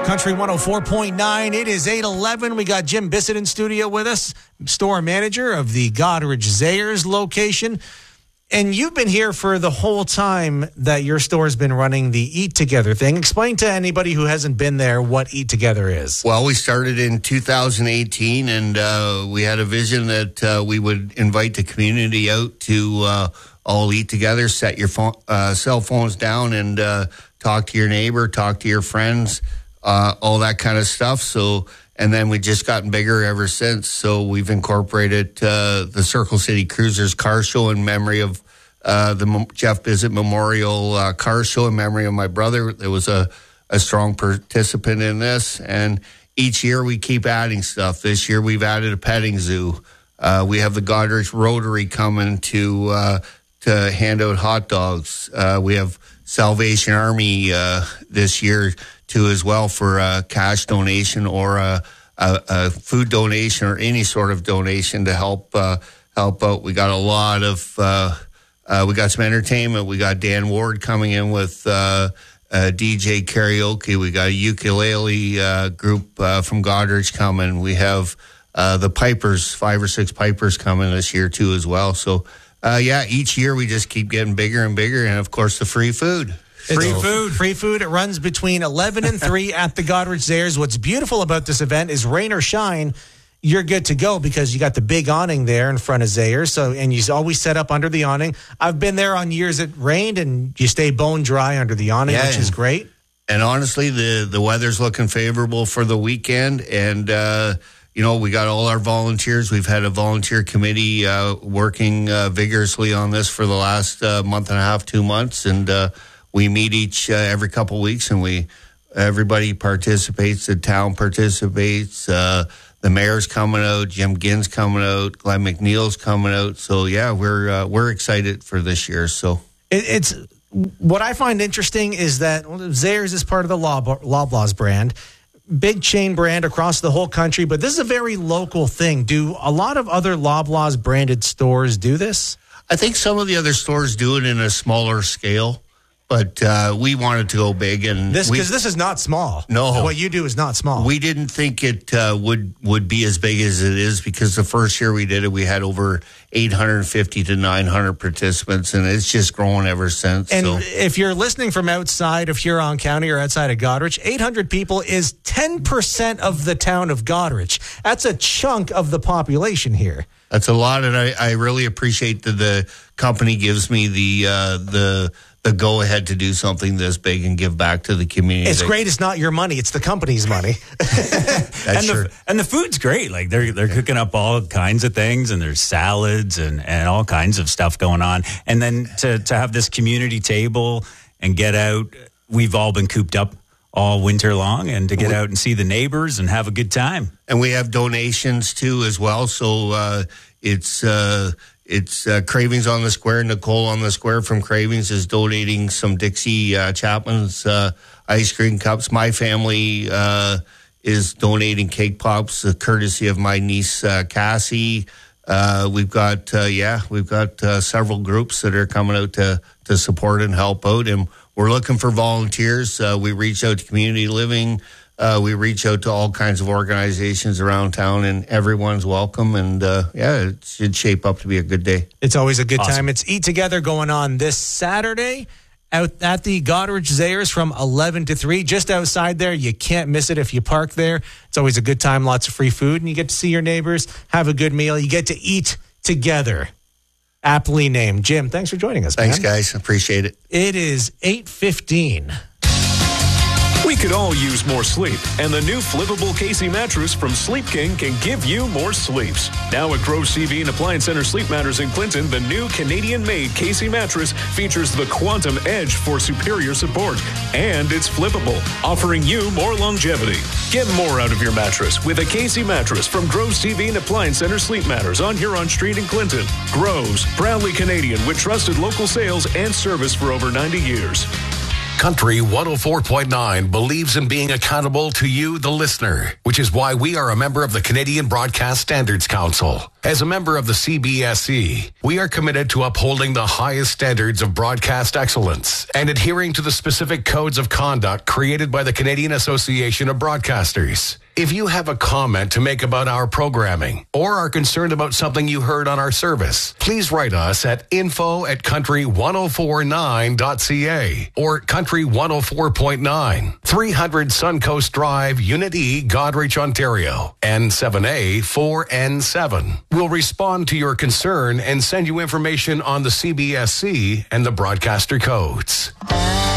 Country 104.9. It is 8:11. We got Jim Bissett in studio with us, store manager of the Goderich Zayers location. And you've been here for the whole time that your store's been running the Eat Together thing. Explain to anybody who hasn't been there what Eat Together is. Well, we started in 2018, and we had a vision that we would invite the community out to all eat together, set your cell phones down, and talk to your neighbor, talk to your friends, all that kind of stuff. And then we've just gotten bigger ever since. So we've incorporated the Circle City Cruisers car show in memory of the Jeff Bissett Memorial car show in memory of my brother. There was a strong participant in this. And each year we keep adding stuff. This year we've added a petting zoo. We have the Goderich Rotary coming to hand out hot dogs. We have Salvation Army this year too as well for a cash donation or a food donation or any sort of donation to help out. We got a lot of we got some entertainment. We got Dan Ward coming in with DJ karaoke. We got a ukulele group from Goderich coming. We have the Pipers, 5 or 6 Pipers coming this year too as well. So each year we just keep getting bigger and bigger, and of course the free food. Free food. It runs between 11 and 3 at the Goderich Zayers. What's beautiful about this event is rain or shine, you're good to go because you got the big awning there in front of Zayers. And you always set up under the awning. I've been there on years it rained, and you stay bone dry under the awning, which is great. And honestly, the weather's looking favorable for the weekend, and we got all our volunteers. We've had a volunteer committee working vigorously on this for the last month and a half, 2 months, and we meet every couple of weeks, and everybody participates. The town participates. The mayor's coming out. Jim Ginn's coming out. Glenn McNeil's coming out. So we're excited for this year. So it's what I find interesting is that Zayers is part of the Loblaws brand. Big chain brand across the whole country, but this is a very local thing. Do a lot of other Loblaws branded stores do this? I think some of the other stores do it in a smaller scale, but we wanted to go big. And this is not small. No. What you do is not small. We didn't think it would be as big as it is because the first year we did it, we had over 850 to 900 participants, and it's just grown ever since. And if you're listening from outside of Huron County or outside of Goderich, 800 people is 10% of the town of Goderich. That's a chunk of the population here. That's a lot, and I really appreciate that the company gives me the go-ahead to do something this big and give back to the community. It's great. It's not your money. It's the company's money. And the food's great. Like they're cooking up all kinds of things, and there's salads and all kinds of stuff going on. And then to have this community table and get out, we've all been cooped up all winter long, and to get out and see the neighbors and have a good time. And we have donations too as well. So it's Cravings on the Square. Nicole on the Square from Cravings is donating some Dixie Chapman's ice cream cups. My family is donating cake pops, courtesy of my niece Cassie. We've got several groups that are coming out to support and help out, and we're looking for volunteers. We reach out to community living. We reach out to all kinds of organizations around town, and everyone's welcome. And it should shape up to be a good day. It's always a good time. It's Eat Together going on this Saturday out at the Goderich Zayers from 11 to 3, just outside there. You can't miss it if you park there. It's always a good time, lots of free food, and you get to see your neighbors, have a good meal. You get to eat together. Aptly named. Jim, thanks for joining us, Thanks, guys. Appreciate it. It is 8:15. We could all use more sleep, and the new flippable Casey mattress from Sleep King can give you more sleeps. Now at Groves CV and Appliance Center Sleep Matters in Clinton, the new Canadian-made Casey mattress features the Quantum Edge for superior support, and it's flippable, offering you more longevity. Get more out of your mattress with a Casey mattress from Groves TV and Appliance Center Sleep Matters on Huron Street in Clinton. Groves, proudly Canadian with trusted local sales and service for over 90 years. Country 104.9 believes in being accountable to you, the listener, which is why we are a member of the Canadian Broadcast Standards Council. As a member of the CBSE, we are committed to upholding the highest standards of broadcast excellence and adhering to the specific codes of conduct created by the Canadian Association of Broadcasters. If you have a comment to make about our programming or are concerned about something you heard on our service, please write us at info@country1049.ca or Country 104.9, 300 Suncoast Drive, Unit E, Goderich, Ontario, N7A 4N7. We'll respond to your concern and send you information on the CBSC and the broadcaster codes.